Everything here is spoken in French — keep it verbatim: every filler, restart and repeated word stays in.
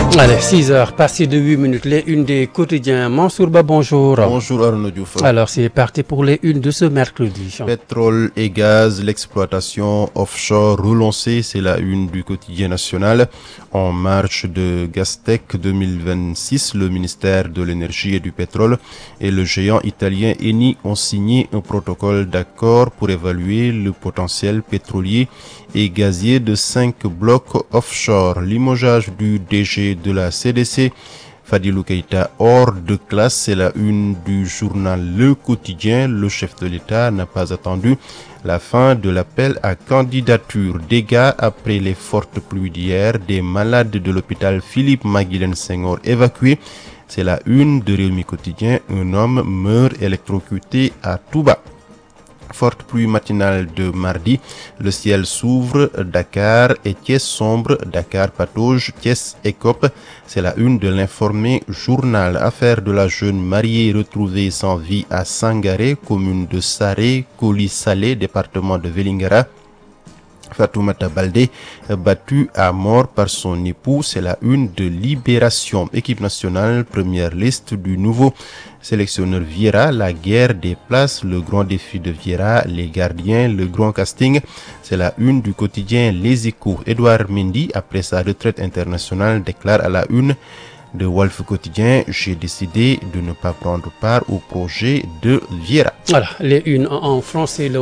Allez, six heures, passé de huit minutes, les unes des quotidiens. Mansour Ba, bonjour. Bonjour Arnaud Diouf. Alors, c'est parti pour les unes de ce mercredi. Pétrole et gaz, l'exploitation offshore relancée, c'est la une du quotidien national. En marche de Gastech deux mille vingt-six, le ministère de l'énergie et du pétrole et le géant italien Eni ont signé un protocole d'accord pour évaluer le potentiel pétrolier et gazier de cinq blocs offshore. Limogeage du D G de la C D C, Fadilou Keïta, hors de classe, c'est la une du journal Le Quotidien. Le chef de l'État n'a pas attendu la fin de l'appel à candidature. Dégâts après les fortes pluies d'hier, des malades de l'hôpital Philippe Maguilène Senghor évacués. C'est la une de Réumi Quotidien. Un homme meurt électrocuté à Touba. Forte pluie matinale de mardi, le ciel s'ouvre, Dakar et Thiès sombre, Dakar patauge, Thiès écope. C'est la une de l'informé journal. Affaire de la jeune mariée retrouvée sans vie à Sangaré, commune de Saré, Koli-Salé, département de Vélingara. Fatoumata Baldé, battue à mort par son époux, c'est la une de Libération. Équipe nationale, première liste du nouveau sélectionneur Vieira, la guerre des places, le grand défi de Vieira, les gardiens, le grand casting, c'est la une du quotidien Les Échos. Edouard Mendy, après sa retraite internationale, déclare à la une de Wolf Quotidien, j'ai décidé de ne pas prendre part au projet de Vieira. Voilà, les unes en français. Le